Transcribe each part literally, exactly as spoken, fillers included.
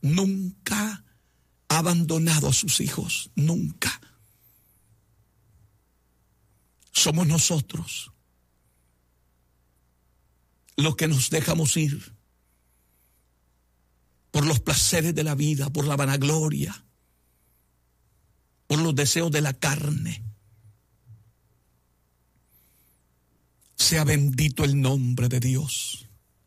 nunca ha abandonado a sus hijos, nunca. Somos nosotros los que nos dejamos ir por los placeres de la vida, por la vanagloria, por los deseos de la carne. Sea bendito el nombre de Dios.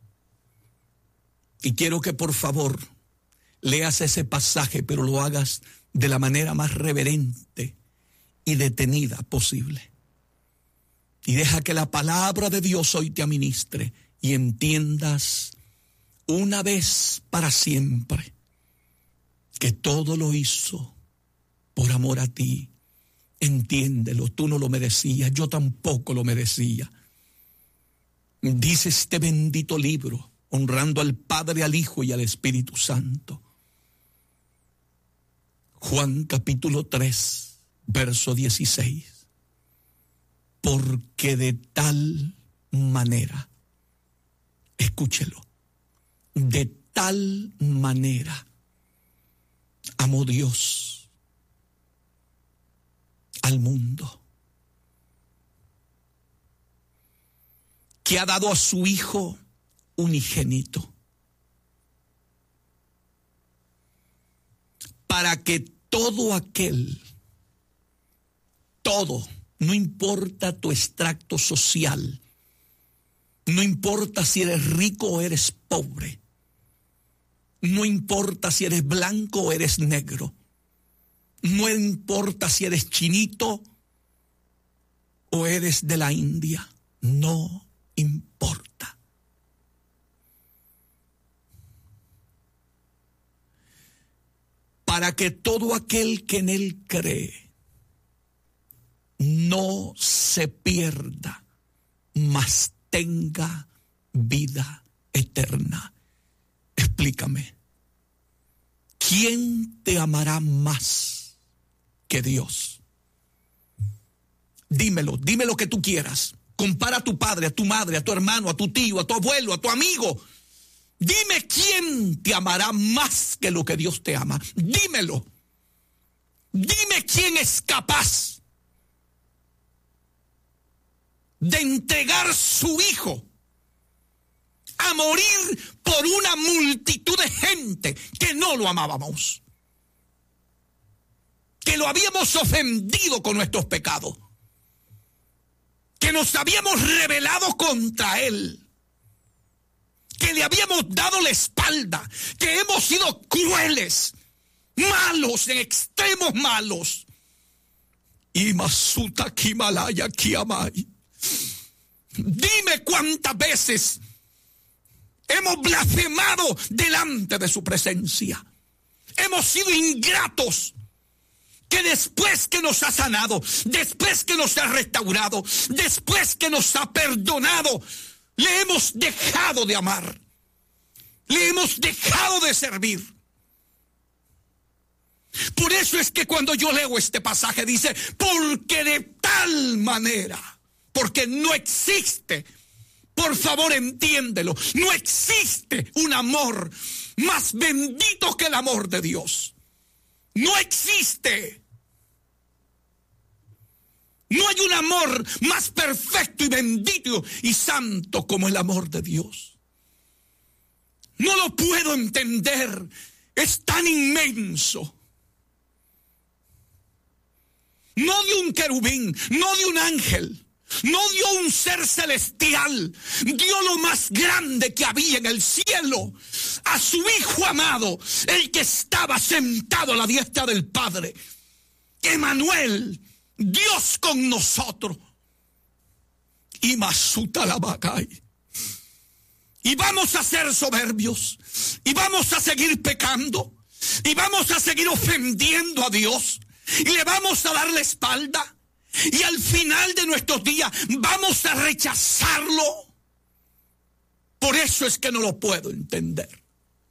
Y quiero que por favor leas ese pasaje, pero lo hagas de la manera más reverente y detenida posible. Y deja que la palabra de Dios hoy te administre y entiendas una vez para siempre que todo lo hizo por amor a ti. Entiéndelo, tú no lo merecías, yo tampoco lo merecía. Dice este bendito libro, honrando al Padre, al Hijo y al Espíritu Santo. Juan capítulo tres, verso dieciséis. Porque de tal manera, escúchelo, de tal manera amó Dios al mundo, que ha dado a su Hijo unigénito, para que todo aquel, todo, no importa tu extracto social, no importa si eres rico o eres pobre, no importa si eres blanco o eres negro, no importa si eres chinito o eres de la India, no importa. Para que todo aquel que en él cree no se pierda, mas tenga vida eterna. Explícame, ¿quién te amará más que Dios? Dímelo, dime lo que tú quieras. Compara a tu padre, a tu madre, a tu hermano, a tu tío, a tu abuelo, a tu amigo. Dime quién te amará más que lo que Dios te ama. Dímelo. Dime quién es capaz de entregar su Hijo a morir por una multitud de gente que no lo amábamos, que lo habíamos ofendido con nuestros pecados, que nos habíamos rebelado contra Él, que le habíamos dado la espalda, que hemos sido crueles, malos, en extremos malos. Y Masuta Kimalaya Kiamai. Dime cuántas veces hemos blasfemado delante de su presencia. Hemos sido ingratos, que después que nos ha sanado, después que nos ha restaurado, después que nos ha perdonado, le hemos dejado de amar, le hemos dejado de servir. Por eso es que cuando yo leo este pasaje dice, porque de tal manera, porque no existe, por favor entiéndelo, no existe un amor más bendito que el amor de Dios. No existe. No hay un amor más perfecto y bendito y santo como el amor de Dios. No lo puedo entender. Es tan inmenso. No de un querubín, no de un ángel, no dio un ser celestial, dio lo más grande que había en el cielo, a su Hijo amado, el que estaba sentado a la diestra del Padre. Emmanuel, Dios con nosotros. Y Masuta la Bacay. Y vamos a ser soberbios, y vamos a seguir pecando, y vamos a seguir ofendiendo a Dios, y le vamos a dar la espalda. Y al final de nuestros días vamos a rechazarlo. Por eso es que no lo puedo entender.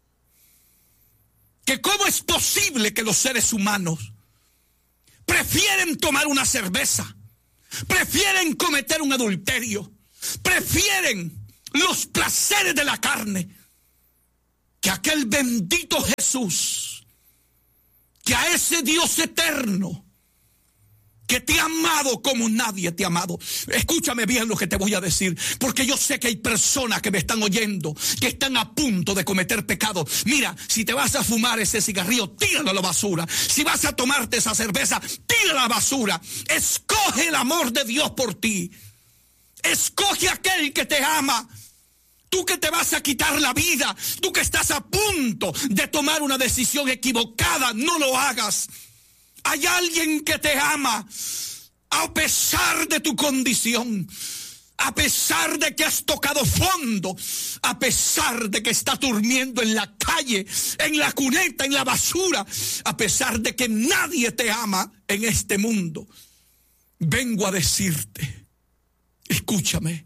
Que cómo es posible que los seres humanos prefieren tomar una cerveza, prefieren cometer un adulterio, prefieren los placeres de la carne, que aquel bendito Jesús, que a ese Dios eterno, que te ha amado como nadie te ha amado. Escúchame bien lo que te voy a decir, porque yo sé que hay personas que me están oyendo, que están a punto de cometer pecado. Mira, si te vas a fumar ese cigarrillo, tíralo a la basura. Si vas a tomarte esa cerveza, tírala a la basura. Escoge el amor de Dios por ti. Escoge aquel que te ama. Tú que te vas a quitar la vida, tú que estás a punto de tomar una decisión equivocada, no lo hagas. Hay alguien que te ama a pesar de tu condición, a pesar de que has tocado fondo, a pesar de que estás durmiendo en la calle, en la cuneta, en la basura, a pesar de que nadie te ama en este mundo. Vengo a decirte, escúchame,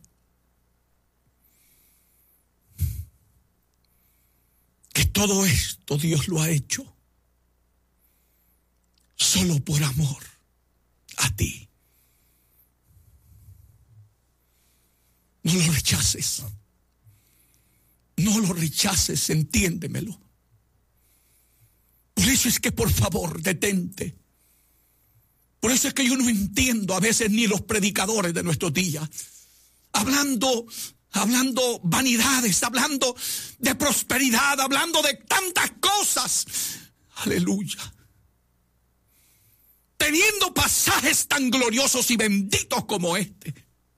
que todo esto Dios lo ha hecho solo por amor a ti. No lo rechaces. No lo rechaces, entiéndemelo. Por eso es que, por favor, detente. Por eso es que yo no entiendo a veces ni los predicadores de nuestros días. Hablando, hablando vanidades, hablando de prosperidad, hablando de tantas cosas. Aleluya. Teniendo pasajes tan gloriosos y benditos como este.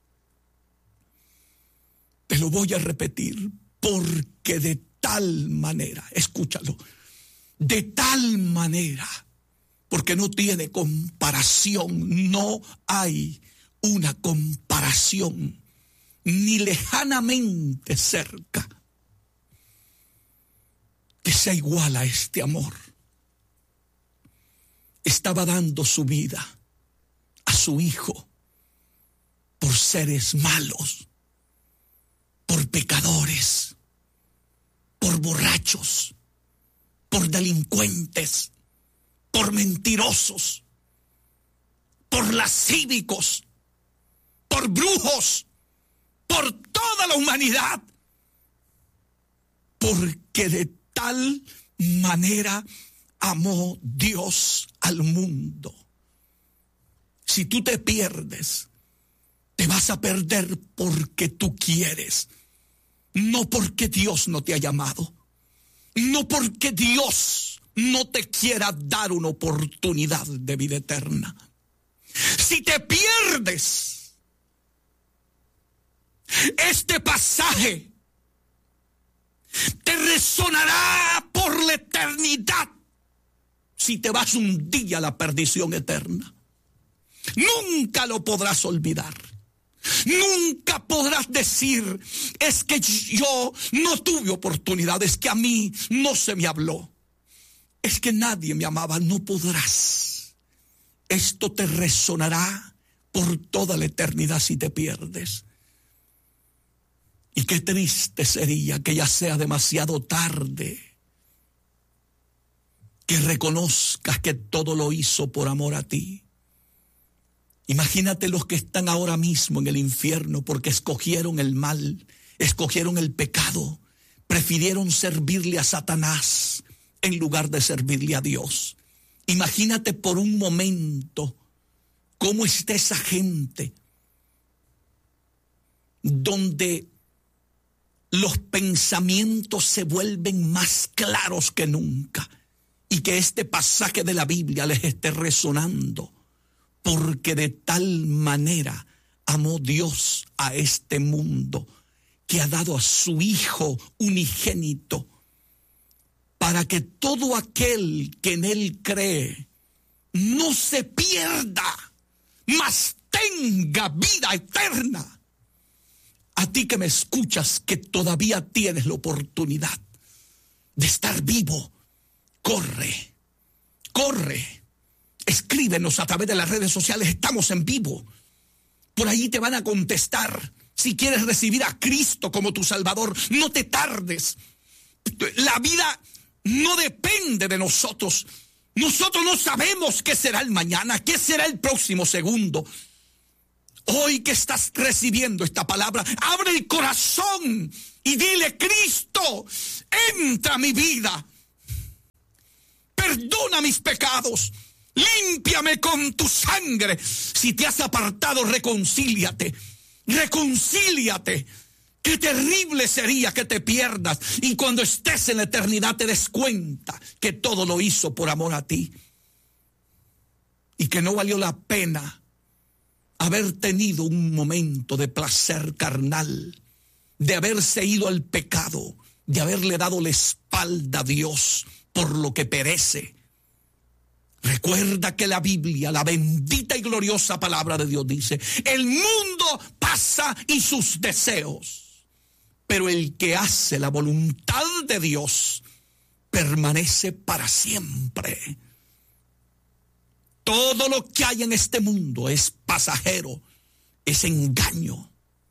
Te lo voy a repetir, porque de tal manera, escúchalo, de tal manera, porque no tiene comparación, no hay una comparación, ni lejanamente cerca, que sea igual a este amor. Estaba dando su vida a su hijo por seres malos, por pecadores, por borrachos, por delincuentes, por mentirosos, por lascívicos, por brujos, por toda la humanidad, porque de tal manera amó Dios al mundo. Si tú te pierdes, te vas a perder porque tú quieres, no porque Dios no te ha llamado, no porque Dios no te quiera dar una oportunidad de vida eterna. Si te pierdes, este pasaje te resonará por la eternidad. Si te vas un día a la perdición eterna, nunca lo podrás olvidar. Nunca podrás decir, es que yo no tuve oportunidad, es que a mí no se me habló, es que nadie me amaba. No podrás. Esto te resonará por toda la eternidad si te pierdes. Y qué triste sería que ya sea demasiado tarde, que reconozcas que todo lo hizo por amor a ti. Imagínate los que están ahora mismo en el infierno porque escogieron el mal, escogieron el pecado, prefirieron servirle a Satanás en lugar de servirle a Dios. Imagínate por un momento cómo está esa gente donde los pensamientos se vuelven más claros que nunca. Y que este pasaje de la Biblia les esté resonando, porque de tal manera amó Dios a este mundo, que ha dado a su Hijo unigénito, para que todo aquel que en Él cree no se pierda, mas tenga vida eterna. A ti que me escuchas, que todavía tienes la oportunidad de estar vivo, corre, corre, escríbenos a través de las redes sociales, estamos en vivo. Por ahí te van a contestar. Si quieres recibir a Cristo como tu Salvador, no te tardes. La vida no depende de nosotros. Nosotros no sabemos qué será el mañana, qué será el próximo segundo. Hoy que estás recibiendo esta palabra, abre el corazón y dile: Cristo, entra a mi vida. Perdona mis pecados. Límpiame con tu sangre. Si te has apartado, reconcíliate. Reconcíliate. Qué terrible sería que te pierdas y cuando estés en la eternidad te des cuenta que todo lo hizo por amor a ti y que no valió la pena haber tenido un momento de placer carnal, de haberse ido al pecado, de haberle dado la espalda a Dios por lo que perece. Recuerda que la Biblia, la bendita y gloriosa palabra de Dios dice: el mundo pasa y sus deseos, pero el que hace la voluntad de Dios permanece para siempre. Todo lo que hay en este mundo es pasajero, es engaño,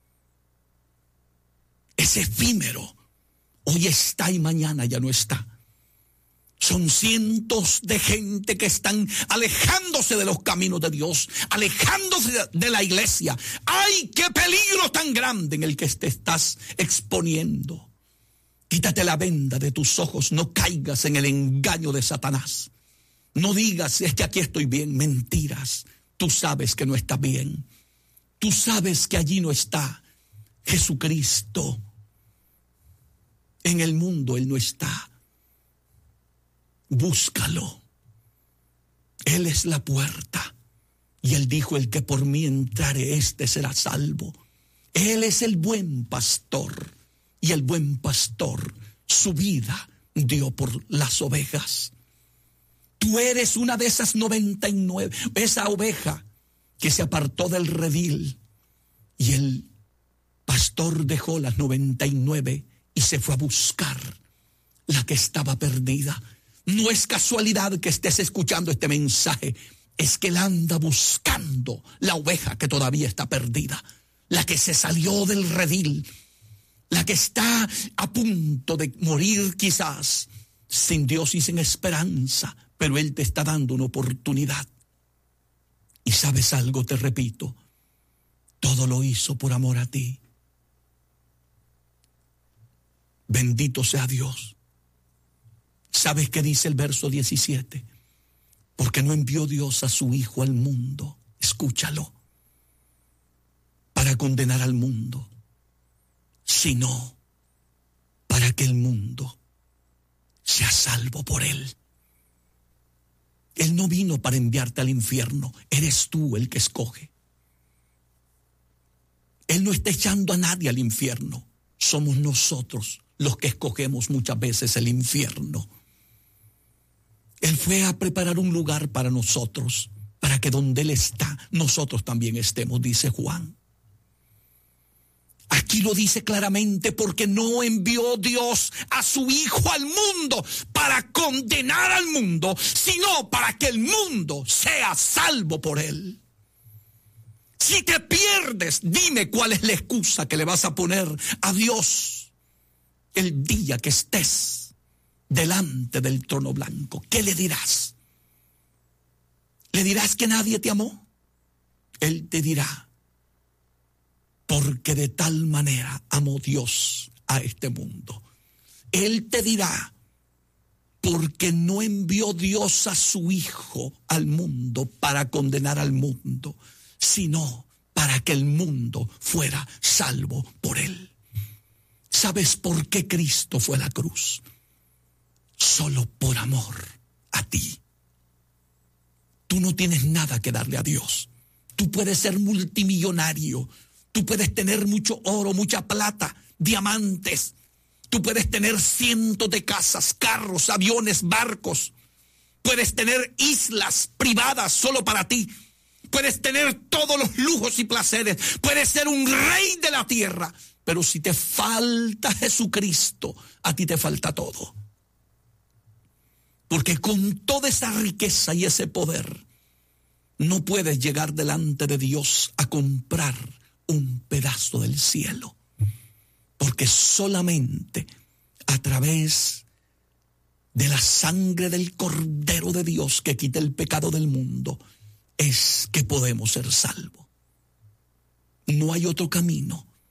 es efímero. Hoy está y mañana ya no está. Son cientos de gente que están alejándose de los caminos de Dios, alejándose de la iglesia. ¡Ay, qué peligro tan grande en el que te estás exponiendo! Quítate la venda de tus ojos, no caigas en el engaño de Satanás. No digas: es que aquí estoy bien. Mentiras. Tú sabes que no estás bien. Tú sabes que allí no está Jesucristo. En el mundo Él no está. Búscalo. Él es la puerta. Y Él dijo: el que por mí entrare, este será salvo. Él es el buen pastor. Y el buen pastor su vida dio por las ovejas. Tú eres una de esas noventa y nueve, esa oveja que se apartó del redil. Y el pastor dejó las noventa y nueve y se fue a buscar la que estaba perdida. No es casualidad que estés escuchando este mensaje. Es que Él anda buscando la oveja que todavía está perdida. La que se salió del redil. La que está a punto de morir quizás sin Dios y sin esperanza. Pero Él te está dando una oportunidad. Y sabes algo, te repito. Todo lo hizo por amor a ti. Bendito sea Dios. ¿Sabes qué dice el verso diecisiete? Porque no envió Dios a su Hijo al mundo, escúchalo, para condenar al mundo, sino para que el mundo sea salvo por Él. Él no vino para enviarte al infierno, eres tú el que escoge. Él no está echando a nadie al infierno, somos nosotros los que escogemos muchas veces el infierno. Él fue a preparar un lugar para nosotros, para que donde Él está, nosotros también estemos, dice Juan. Aquí lo dice claramente, porque no envió Dios a su Hijo al mundo para condenar al mundo, sino para que el mundo sea salvo por Él. Si te pierdes, dime cuál es la excusa que le vas a poner a Dios el día que estés delante del trono blanco. ¿Qué le dirás? ¿Le dirás que nadie te amó? Él te dirá: porque de tal manera amó Dios a este mundo. Él te dirá: porque no envió Dios a su Hijo al mundo para condenar al mundo, sino para que el mundo fuera salvo por Él. ¿Sabes por qué Cristo fue a la cruz? Solo por amor a ti. Tú no tienes nada que darle a Dios. Tú puedes ser multimillonario. Tú puedes tener mucho oro, mucha plata, diamantes. Tú puedes tener cientos de casas, carros, aviones, barcos. Puedes tener islas privadas solo para ti. Puedes tener todos los lujos y placeres. Puedes ser un rey de la tierra. Pero si te falta Jesucristo, a ti te falta todo. Porque con toda esa riqueza y ese poder, no puedes llegar delante de Dios a comprar un pedazo del cielo. Porque solamente a través de la sangre del Cordero de Dios que quita el pecado del mundo es que podemos ser salvos. No hay otro camino.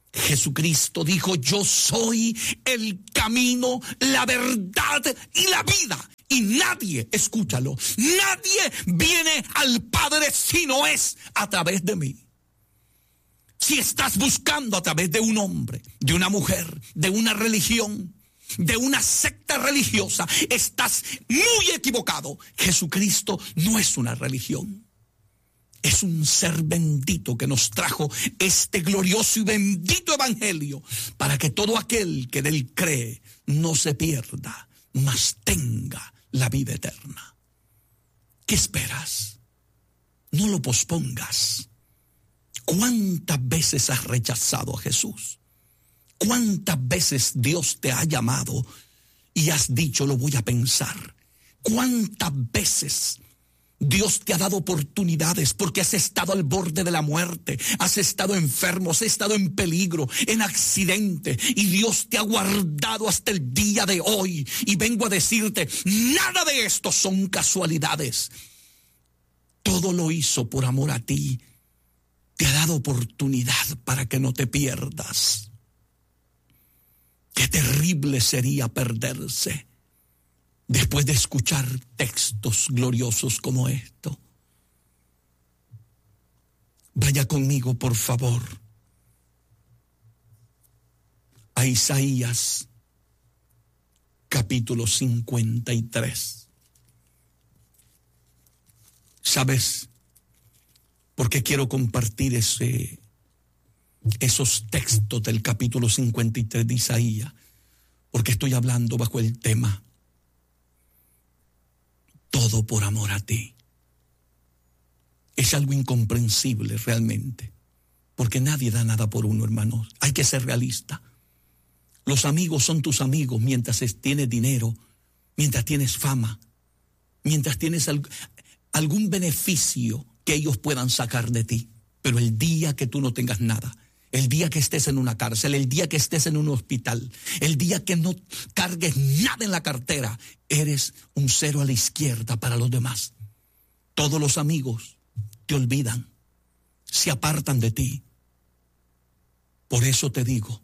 Jesucristo dijo: yo soy el camino, la verdad y la vida. Y nadie, escúchalo, nadie viene al Padre si no es a través de mí. Si estás buscando a través de un hombre, de una mujer, de una religión, de una secta religiosa, estás muy equivocado. Jesucristo no es una religión. Es un ser bendito que nos trajo este glorioso y bendito evangelio para que todo aquel que de él cree no se pierda, mas tenga la vida eterna. ¿Qué esperas? No lo pospongas. ¿Cuántas veces has rechazado a Jesús? ¿Cuántas veces Dios te ha llamado y has dicho: lo voy a pensar? ¿Cuántas veces Dios te ha dado oportunidades porque has estado al borde de la muerte, has estado enfermo, has estado en peligro, en accidente, y Dios te ha guardado hasta el día de hoy? Y vengo a decirte, nada de esto son casualidades. Todo lo hizo por amor a ti. Te ha dado oportunidad para que no te pierdas. Qué terrible sería perderse después de escuchar textos gloriosos como esto. Vaya conmigo, por favor, a Isaías capítulo cincuenta y tres. ¿Sabes por qué quiero compartir ese, esos textos del capítulo cincuenta y tres de Isaías? Porque estoy hablando bajo el tema: todo por amor a ti. Es algo incomprensible realmente, porque nadie da nada por uno, hermanos. Hay que ser realista. Los amigos son tus amigos mientras tienes dinero, mientras tienes fama, mientras tienes al, algún beneficio que ellos puedan sacar de ti. Pero el día que tú no tengas nada, el día que estés en una cárcel, el día que estés en un hospital, el día que no cargues nada en la cartera, eres un cero a la izquierda para los demás. Todos los amigos te olvidan, se apartan de ti. Por eso te digo,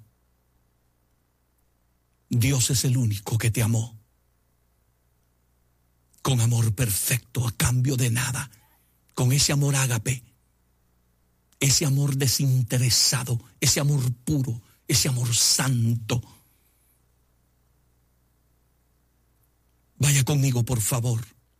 Dios es el único que te amó con amor perfecto, a cambio de nada, con ese amor ágape. Ese amor desinteresado, ese amor puro, ese amor santo. Vaya conmigo, por favor,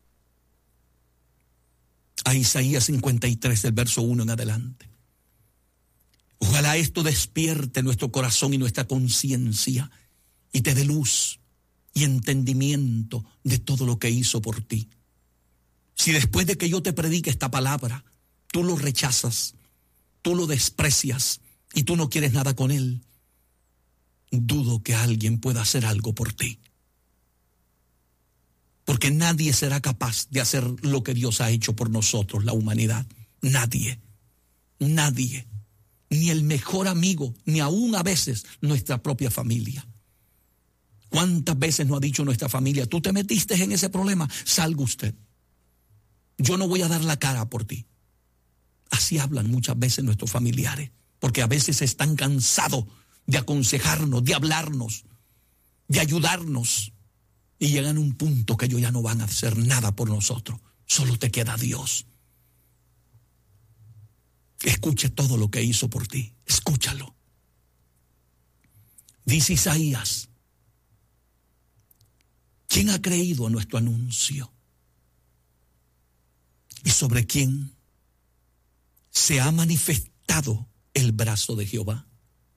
a Isaías cincuenta y tres, del verso uno en adelante. Ojalá esto despierte nuestro corazón y nuestra conciencia y te dé luz y entendimiento de todo lo que hizo por ti. Si después de que yo te predique esta palabra, tú lo rechazas, tú lo desprecias y tú no quieres nada con él, dudo que alguien pueda hacer algo por ti. Porque nadie será capaz de hacer lo que Dios ha hecho por nosotros, la humanidad. Nadie, nadie, ni el mejor amigo, ni aún a veces nuestra propia familia. ¿Cuántas veces nos ha dicho nuestra familia: tú te metiste en ese problema, salga usted, yo no voy a dar la cara por ti? Así hablan muchas veces nuestros familiares, porque a veces están cansados de aconsejarnos, de hablarnos, de ayudarnos, y llegan a un punto que ellos ya no van a hacer nada por nosotros. Solo te queda Dios. Escuche todo lo que hizo por ti, escúchalo. Dice Isaías: ¿quién ha creído a nuestro anuncio? ¿Y sobre quién se ha manifestado el brazo de Jehová?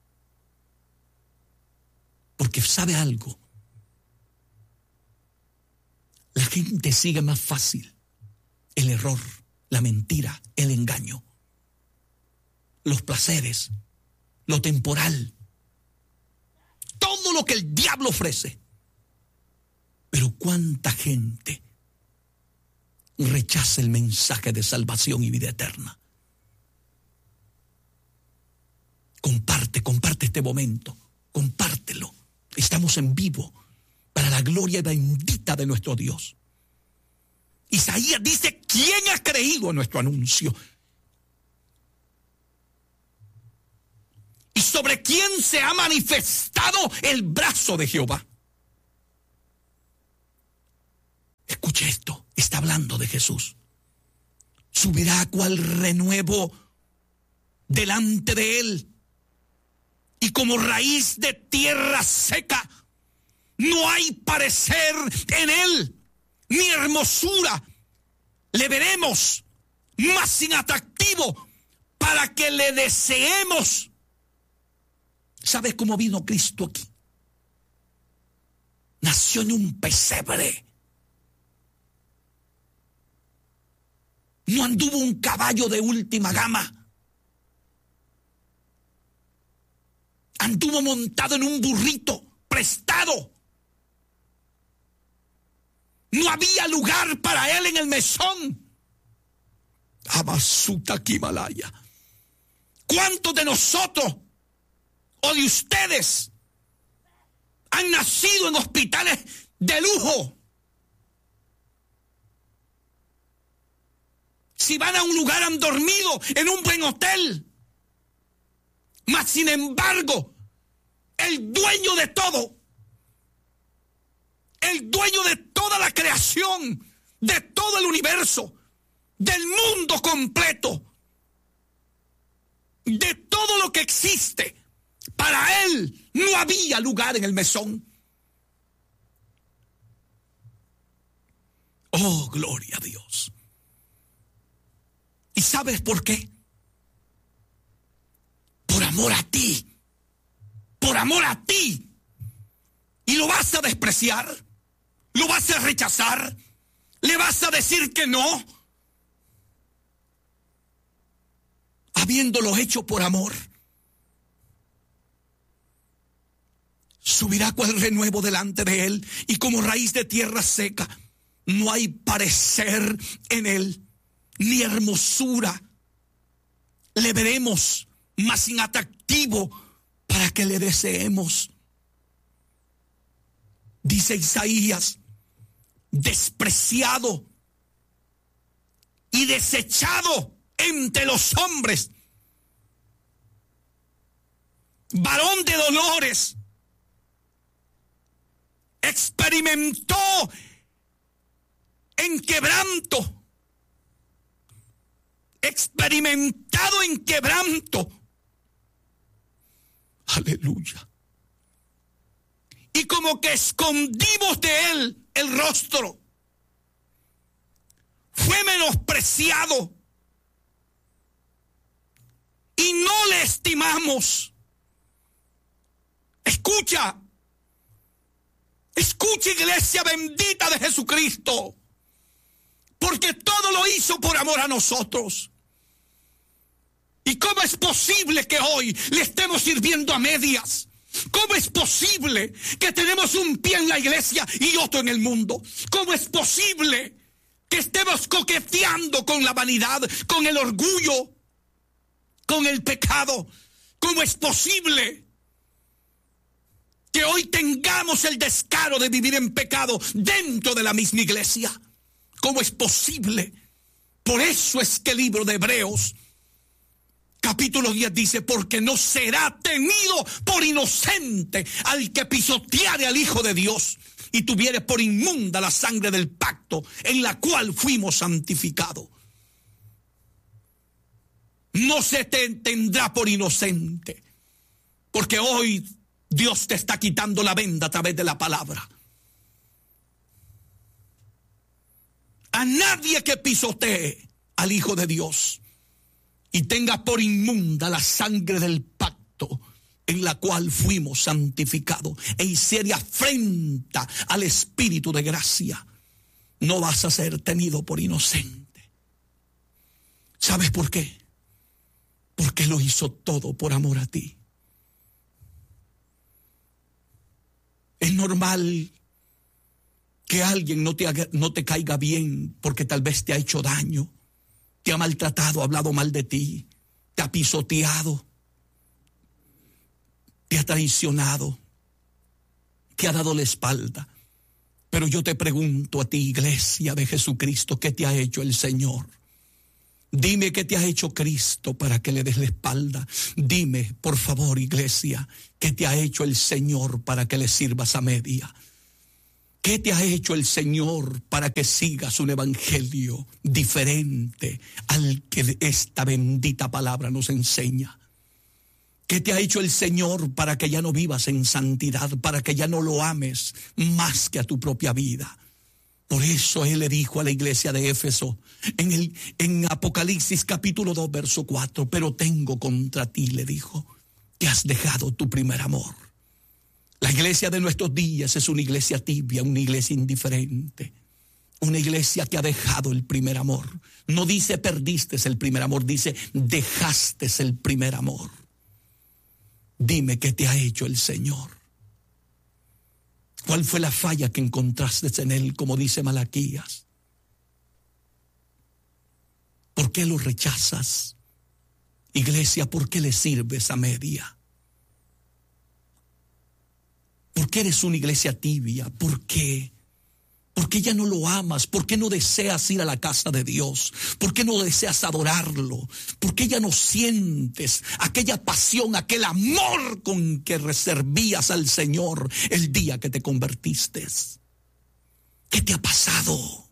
Porque sabe algo, la gente sigue más fácil el error, la mentira, el engaño, los placeres, lo temporal, todo lo que el diablo ofrece. Pero cuánta gente rechaza el mensaje de salvación y vida eterna. Comparte, comparte este momento, compártelo. Estamos en vivo para la gloria bendita de nuestro Dios. Isaías dice: ¿quién ha creído en nuestro anuncio? ¿Y sobre sobre quien se ha manifestado el brazo de Jehová. Escuche esto, está hablando de Jesús. Subirá cual renuevo delante de él, y como raíz de tierra seca, no hay parecer en él, ni hermosura. Le veremos más sin atractivo para que le deseemos. ¿Sabes cómo vino Cristo aquí? Nació en un pesebre. No anduvo un caballo de última gama. Anduvo montado en un burrito prestado. No había lugar para él en el mesón. Abasuta Kimalaya. ¿Cuántos de nosotros o de ustedes han nacido en hospitales de lujo? Si van a un lugar, han dormido en un buen hotel. Mas sin embargo, el dueño de todo, el dueño de toda la creación, de todo el universo, del mundo completo, de todo lo que existe, para él no había lugar en el mesón. Oh, gloria a Dios. ¿Y sabes por qué? Por amor a ti. Por amor a ti. Y lo vas a despreciar. Lo vas a rechazar. Le vas a decir que no. Habiéndolo hecho por amor. Subirá cual renuevo delante de él. Y como raíz de tierra seca. No hay parecer en él, ni hermosura. Le veremos más inatractivo para que le deseemos. Dice Isaías, despreciado y desechado entre los hombres, varón de dolores, experimentó en quebranto, experimentado en quebranto. Aleluya. Y como que escondimos de él el rostro. Fue menospreciado. Y no le estimamos. Escucha. Escucha, iglesia bendita de Jesucristo. Porque todo lo hizo por amor a nosotros. ¿Y cómo es posible que hoy le estemos sirviendo a medias? ¿Cómo es posible que tenemos un pie en la iglesia y otro en el mundo? ¿Cómo es posible que estemos coqueteando con la vanidad, con el orgullo, con el pecado? ¿Cómo es posible que hoy tengamos el descaro de vivir en pecado dentro de la misma iglesia? ¿Cómo es posible? Por eso es que el libro de Hebreos capítulo diez dice, porque no será tenido por inocente al que pisoteare al Hijo de Dios y tuviere por inmunda la sangre del pacto en la cual fuimos santificados. No se te tendrá por inocente, porque hoy Dios te está quitando la venda a través de la palabra. A nadie que pisotee al Hijo de Dios y tenga por inmunda la sangre del pacto en la cual fuimos santificados e hiciere afrenta al Espíritu de gracia, no vas a ser tenido por inocente. ¿Sabes por qué? Porque lo hizo todo por amor a ti. Es normal que alguien no te, haga, no te caiga bien porque tal vez te ha hecho daño, te ha maltratado, ha hablado mal de ti, te ha pisoteado, te ha traicionado, te ha dado la espalda. Pero yo te pregunto a ti, iglesia de Jesucristo, ¿qué te ha hecho el Señor? Dime qué te ha hecho Cristo para que le des la espalda. Dime, por favor, iglesia, qué te ha hecho el Señor para que le sirvas a media. ¿Qué te ha hecho el Señor para que sigas un evangelio diferente al que esta bendita palabra nos enseña? ¿Qué te ha hecho el Señor para que ya no vivas en santidad, para que ya no lo ames más que a tu propia vida? Por eso Él le dijo a la iglesia de Éfeso en, el, en Apocalipsis capítulo dos, verso cuatro, pero tengo contra ti, le dijo, que has dejado tu primer amor. La iglesia de nuestros días es una iglesia tibia, una iglesia indiferente, una iglesia que ha dejado el primer amor. No dice perdiste el primer amor, dice dejaste el primer amor. Dime qué te ha hecho el Señor. ¿Cuál fue la falla que encontraste en Él, como dice Malaquías? ¿Por qué lo rechazas? Iglesia, ¿por qué le sirves a media? ¿Por qué eres una iglesia tibia? ¿Por qué? ¿Por qué ya no lo amas? ¿Por qué no deseas ir a la casa de Dios? ¿Por qué no deseas adorarlo? ¿Por qué ya no sientes aquella pasión, aquel amor con que reservías al Señor el día que te convertiste? ¿Qué te ha pasado?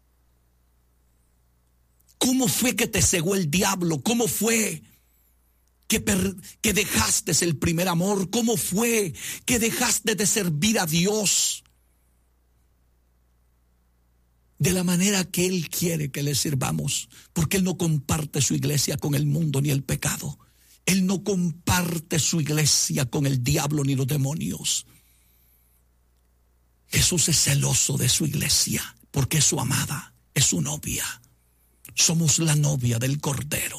¿Cómo fue que te cegó el diablo? ¿Cómo fue que, per, que dejaste el primer amor? ¿Cómo fue que dejaste de servir a Dios de la manera que Él quiere que le sirvamos? Porque Él no comparte su iglesia con el mundo ni el pecado. Él no comparte su iglesia con el diablo ni los demonios. Jesús es celoso de su iglesia porque es su amada, es su novia. Somos la novia del Cordero.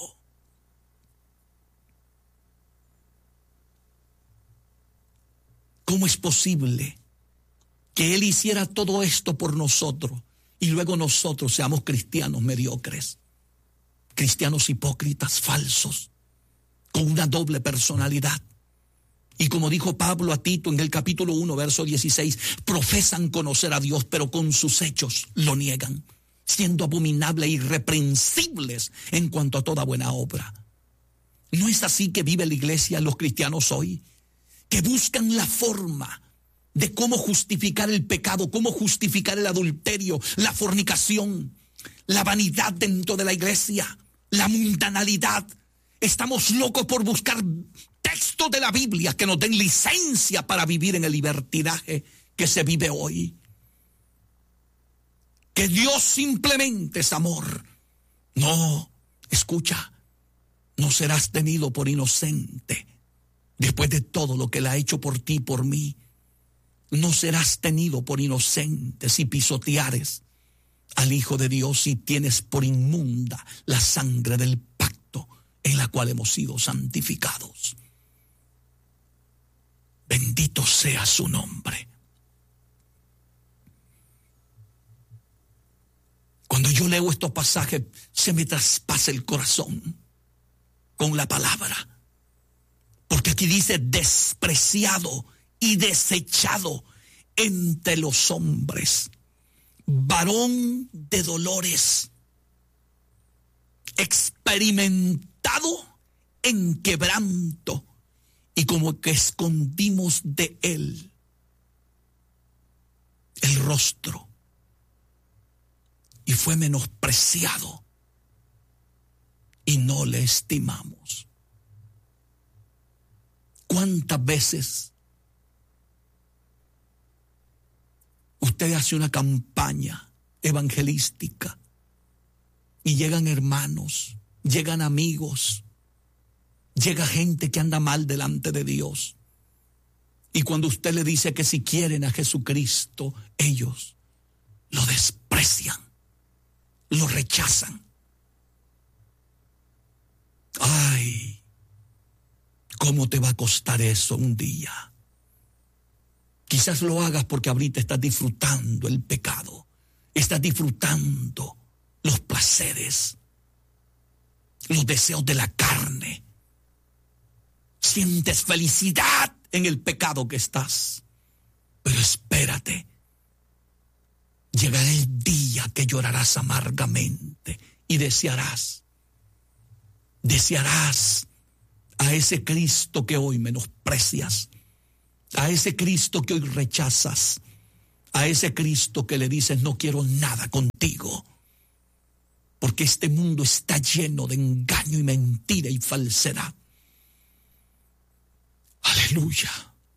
¿Cómo es posible que Él hiciera todo esto por nosotros y luego nosotros seamos cristianos mediocres, cristianos hipócritas, falsos, con una doble personalidad? Y como dijo Pablo a Tito en el capítulo uno, verso dieciséis, profesan conocer a Dios, pero con sus hechos lo niegan, siendo abominables e irreprensibles en cuanto a toda buena obra. ¿No es así que vive la iglesia, los cristianos hoy? Que buscan la forma de cómo justificar el pecado, cómo justificar el adulterio, la fornicación, la vanidad dentro de la iglesia, la mundanalidad. Estamos locos por buscar textos de la Biblia que nos den licencia para vivir en el libertinaje que se vive hoy. Que Dios simplemente es amor. No, escucha, no serás tenido por inocente. Después de todo lo que Él ha hecho por ti y por mí, no serás tenido por inocente si pisoteares al Hijo de Dios y tienes por inmunda la sangre del pacto en la cual hemos sido santificados. Bendito sea su nombre. Cuando yo leo estos pasajes, se me traspasa el corazón con la palabra. Porque aquí dice despreciado y desechado entre los hombres, varón de dolores, experimentado en quebranto, y como que escondimos de él el rostro, y fue menospreciado, y no le estimamos. ¿Cuántas veces usted hace una campaña evangelística y llegan hermanos, llegan amigos, llega gente que anda mal delante de Dios, y cuando usted le dice que si quieren a Jesucristo, ellos lo desprecian, lo rechazan? Ay, ¿cómo te va a costar eso un día? Quizás lo hagas porque ahorita estás disfrutando el pecado, estás disfrutando los placeres, los deseos de la carne. Sientes felicidad en el pecado que estás. Pero espérate, llegará el día que llorarás amargamente y desearás desearás a ese Cristo que hoy menosprecias, a ese Cristo que hoy rechazas, a ese Cristo que le dices no quiero nada contigo, porque este mundo está lleno de engaño y mentira y falsedad. Aleluya.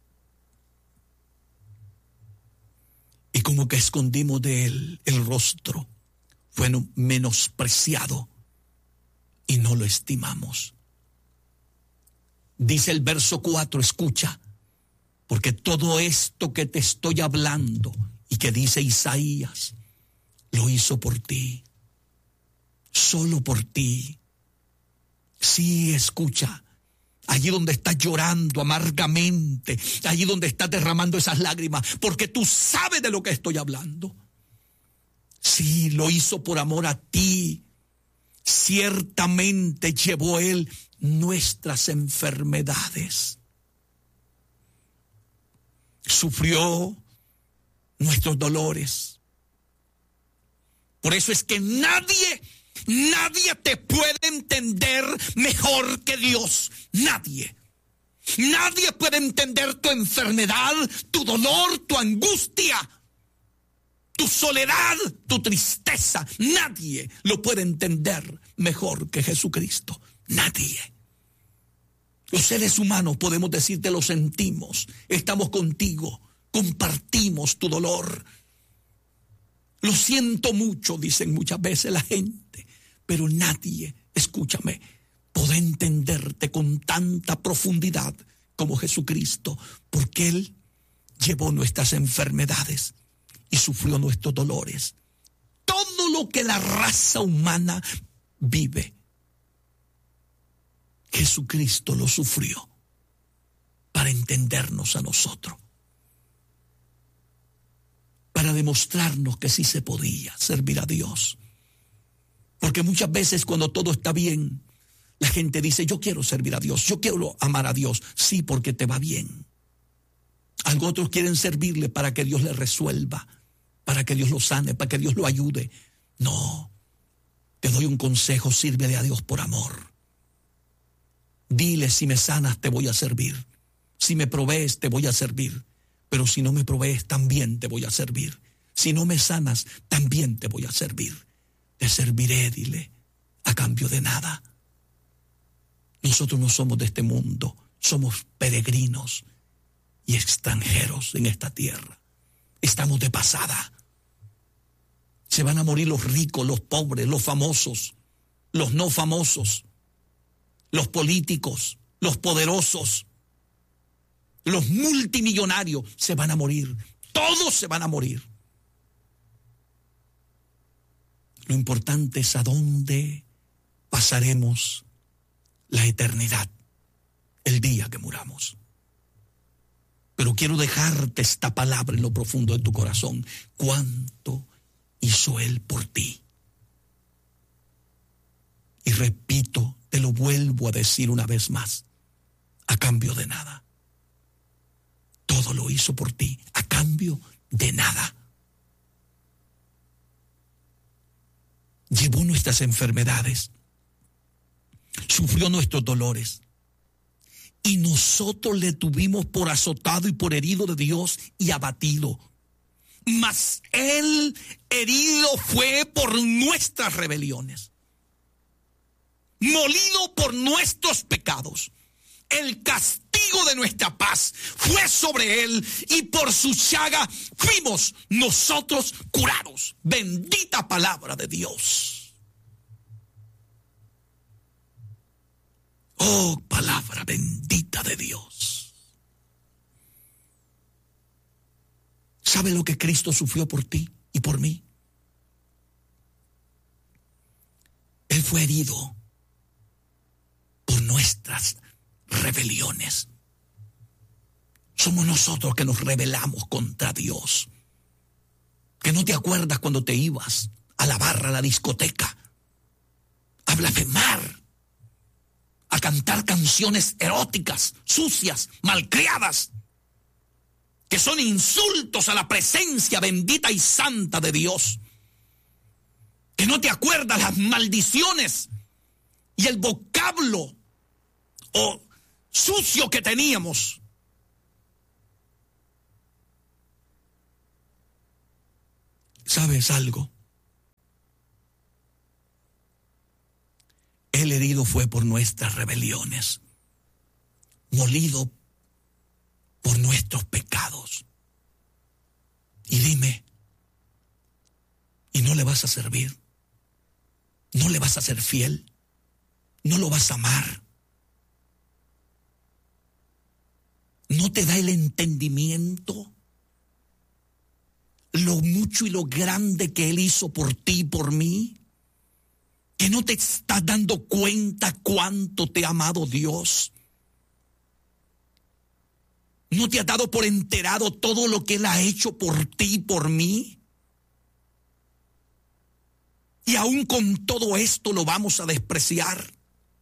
Y como que escondimos de él el rostro, fue menospreciado y no lo estimamos. Dice el verso cuatro, escucha, porque todo esto que te estoy hablando y que dice Isaías, lo hizo por ti, solo por ti. Sí, escucha, allí donde estás llorando amargamente, allí donde estás derramando esas lágrimas, porque tú sabes de lo que estoy hablando. Sí, lo hizo por amor a ti. Ciertamente llevó él nuestras enfermedades. Sufrió nuestros dolores. Por eso es que nadie, nadie te puede entender mejor que Dios. Nadie. Nadie puede entender tu enfermedad, tu dolor, tu angustia, tu soledad, tu tristeza. Nadie lo puede entender mejor que Jesucristo. Nadie. Los seres humanos podemos decirte lo sentimos, estamos contigo, compartimos tu dolor. Lo siento mucho, dicen muchas veces la gente, pero nadie, escúchame, puede entenderte con tanta profundidad como Jesucristo, porque Él llevó nuestras enfermedades y sufrió nuestros dolores. Todo lo que la raza humana vive, Jesucristo lo sufrió para entendernos a nosotros, para demostrarnos que sí se podía servir a Dios. Porque muchas veces cuando todo está bien, la gente dice, yo quiero servir a Dios, yo quiero amar a Dios. Sí, porque te va bien. Algunos otros quieren servirle para que Dios le resuelva, para que Dios lo sane, para que Dios lo ayude. No, te doy un consejo, sírvele a Dios por amor. Dile, si me sanas te voy a servir, si me provees te voy a servir, pero si no me provees también te voy a servir, si no me sanas también te voy a servir. Te serviré, dile, a cambio de nada. Nosotros no somos de este mundo, somos peregrinos y extranjeros en esta tierra. Estamos de pasada. Se van a morir los ricos, los pobres, los famosos, los no famosos, los políticos, los poderosos, los multimillonarios se van a morir. Todos se van a morir. Lo importante es a dónde pasaremos la eternidad, el día que muramos. Pero quiero dejarte esta palabra en lo profundo de tu corazón. ¿Cuánto hizo Él por ti? Y repito, te lo vuelvo a decir una vez más, a cambio de nada. Todo lo hizo por ti, a cambio de nada. Llevó nuestras enfermedades, sufrió nuestros dolores, y nosotros le tuvimos por azotado y por herido de Dios y abatido. Mas Él herido fue por nuestras rebeliones, molido por nuestros pecados. El castigo de nuestra paz fue sobre Él, y por su llaga fuimos nosotros curados. Bendita palabra de Dios. Oh, palabra bendita de Dios. ¿Sabe lo que Cristo sufrió por ti y por mí? Él fue herido por nuestras rebeliones. Somos nosotros que nos rebelamos contra Dios. Que no te acuerdas cuando te ibas a la barra, a la discoteca, a blasfemar, a cantar canciones eróticas, sucias, malcriadas, que son insultos a la presencia bendita y santa de Dios. Que no te acuerdas las maldiciones y el vocabulario vocablo o sucio que teníamos. ¿Sabes algo? El herido fue por nuestras rebeliones, molido por nuestros pecados. Y dime, ¿y no le vas a servir? ¿No le vas a ser fiel? ¿No lo vas a amar? ¿No te da el entendimiento lo mucho y lo grande que Él hizo por ti y por mí? ¿Que no te estás dando cuenta cuánto te ha amado Dios? ¿No te has dado por enterado todo lo que Él ha hecho por ti y por mí? Y aún con todo esto lo vamos a despreciar.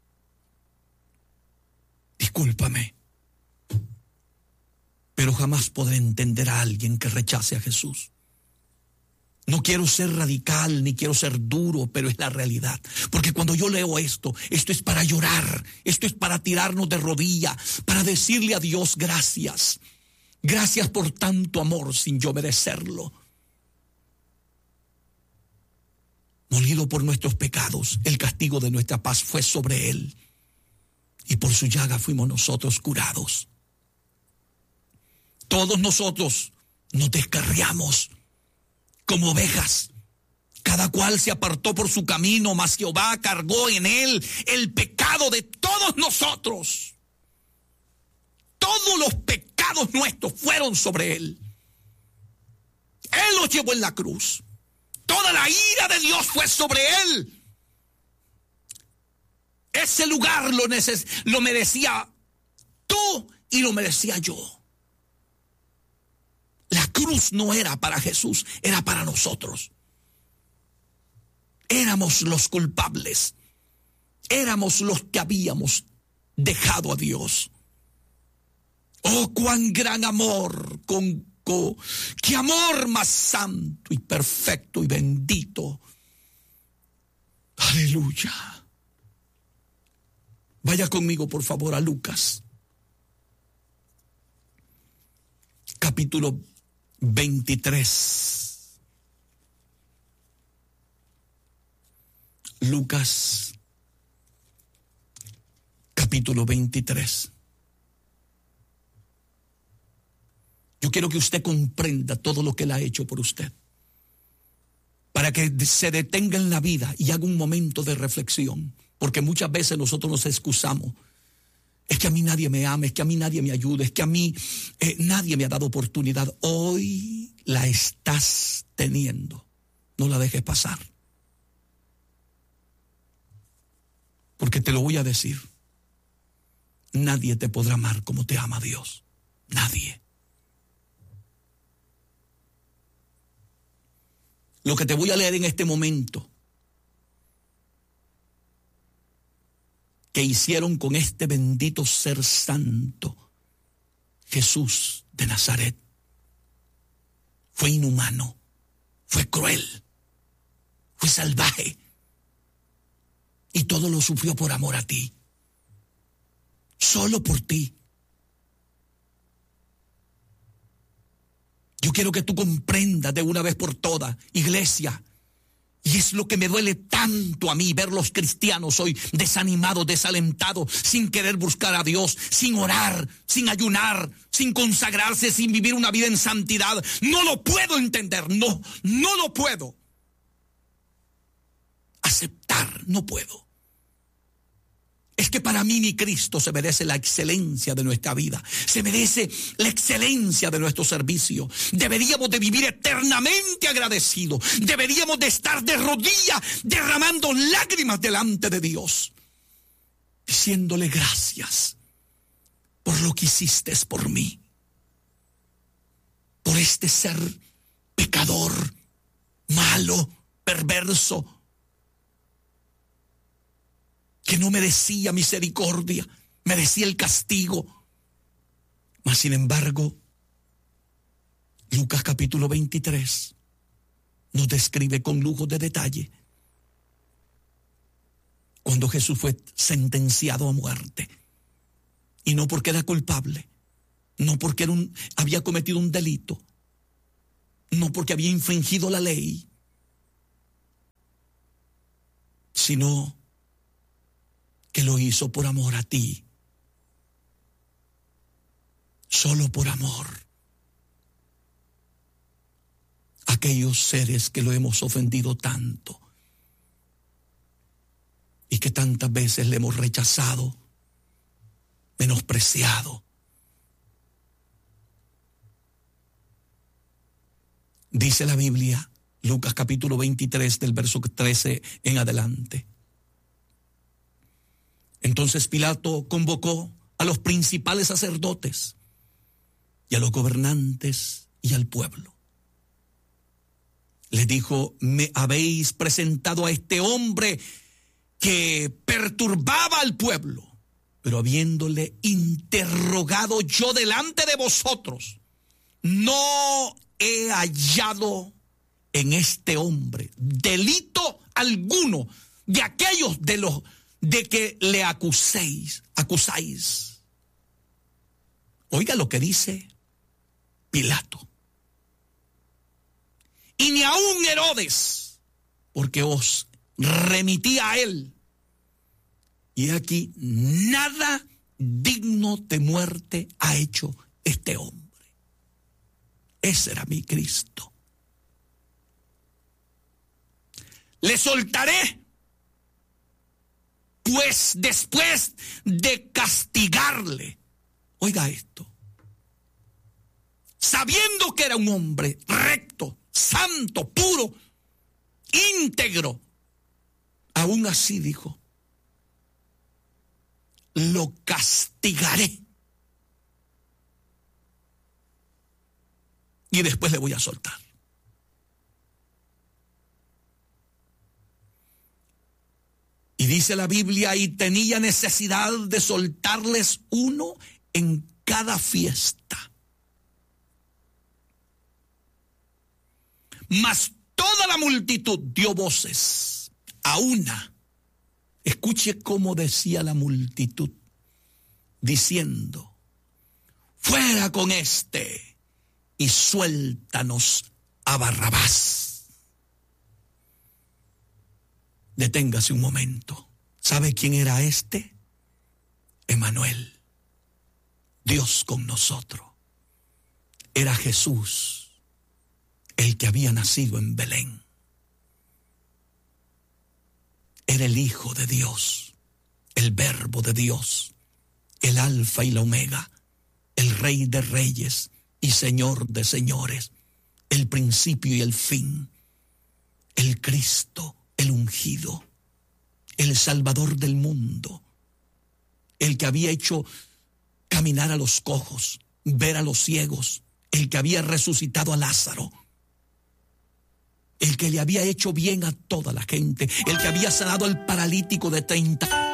Discúlpame, pero jamás podré entender a alguien que rechace a Jesús. No quiero ser radical ni quiero ser duro, pero es la realidad. Porque cuando yo leo esto, esto es para llorar, esto es para tirarnos de rodilla, para decirle a Dios gracias. Gracias por tanto amor sin yo merecerlo. Molido por nuestros pecados, el castigo de nuestra paz fue sobre Él. Y por su llaga fuimos nosotros curados. Todos nosotros nos descarriamos como ovejas, cada cual se apartó por su camino, mas Jehová cargó en él el pecado de todos nosotros. Todos los pecados nuestros fueron sobre él. Él los llevó en la cruz. Toda la ira de Dios fue sobre él. Ese lugar lo, neces- lo merecía tú y lo merecía yo. La cruz no era para Jesús, era para nosotros. Éramos los culpables. Éramos los que habíamos dejado a Dios. Oh, cuán gran amor, con, con qué amor más santo y perfecto y bendito. Aleluya. Vaya conmigo, por favor, a Lucas, capítulo veintitrés. Lucas, capítulo veintitrés. Yo quiero que usted comprenda todo lo que Él ha hecho por usted, para que se detenga en la vida y haga un momento de reflexión, porque muchas veces nosotros nos excusamos. Es que a mí nadie me ama, es que a mí nadie me ayuda, es que a mí eh, nadie me ha dado oportunidad. Hoy la estás teniendo. No la dejes pasar. Porque te lo voy a decir. Nadie te podrá amar como te ama Dios. Nadie. Lo que te voy a leer en este momento, que hicieron con este bendito ser santo, Jesús de Nazaret, fue inhumano, fue cruel, fue salvaje, y todo lo sufrió por amor a ti, solo por ti. Yo quiero que tú comprendas de una vez por todas, iglesia. Y es lo que me duele tanto a mí, ver los cristianos hoy desanimados, desalentados, sin querer buscar a Dios, sin orar, sin ayunar, sin consagrarse, sin vivir una vida en santidad. No lo puedo entender, no, no lo puedo aceptar, no puedo. Es que para mí mi Cristo se merece la excelencia de nuestra vida, se merece la excelencia de nuestro servicio. Deberíamos de vivir eternamente agradecidos, deberíamos de estar de rodillas derramando lágrimas delante de Dios, diciéndole gracias por lo que hiciste por mí, por este ser pecador, malo, perverso, que no merecía misericordia, merecía el castigo. Mas sin embargo, Lucas capítulo veintitrés nos describe con lujo de detalle cuando Jesús fue sentenciado a muerte. Y no porque era culpable, no porque era un, había cometido un delito, no porque había infringido la ley, sino que lo hizo por amor a ti. Solo por amor. Aquellos seres que lo hemos ofendido tanto y que tantas veces le hemos rechazado, menospreciado. Dice la Biblia, Lucas capítulo veintitrés, del verso trece en adelante. Entonces Pilato convocó a los principales sacerdotes y a los gobernantes y al pueblo. Les dijo: me habéis presentado a este hombre que perturbaba al pueblo, pero habiéndole interrogado yo delante de vosotros, no he hallado en este hombre delito alguno de aquellos de los de que le acuséis, acusáis. Oiga lo que dice Pilato. Y ni aun Herodes, porque os remití a él. Y aquí nada digno de muerte ha hecho este hombre. Ese era mi Cristo. Le soltaré, pues después de castigarle, oiga esto, sabiendo que era un hombre recto, santo, puro, íntegro, aún así dijo: lo castigaré y después le voy a soltar. Y dice la Biblia, y tenía necesidad de soltarles uno en cada fiesta. Mas toda la multitud dio voces a una. Escuche cómo decía la multitud, diciendo: fuera con este y suéltanos a Barrabás. Deténgase un momento. ¿Sabe quién era este? Emmanuel, Dios con nosotros. Era Jesús, el que había nacido en Belén. Era el Hijo de Dios, el Verbo de Dios, el Alfa y la Omega, el Rey de Reyes y Señor de Señores, el principio y el fin, el Cristo, el ungido, el Salvador del mundo, el que había hecho caminar a los cojos, ver a los ciegos, el que había resucitado a Lázaro, el que le había hecho bien a toda la gente, el que había sanado al paralítico de treinta